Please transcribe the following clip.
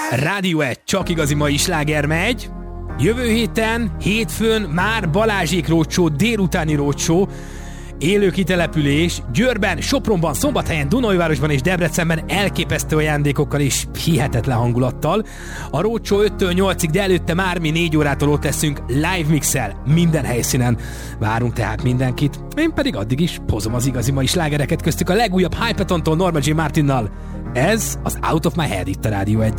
Rádió 1, csak igazi mai sláger megy. Jövő héten, hétfőn már Balázsék rócsó, délutáni rócsó, élő kitelepülés Győrben, Sopronban, Szombathelyen, Dunaújvárosban és Debrecenben elképesztő ajándékokkal és hihetetlen hangulattal. A rócsó 5-től 8-ig, de előtte már mi 4 órától ott leszünk live mixel minden helyszínen. Várunk tehát mindenkit. Én pedig addig is hozom az igazi mai slágereket, köztük a legújabb Hypetontól Norma J. Martinnal. Ez az Out of My Head itt a Rádió 1.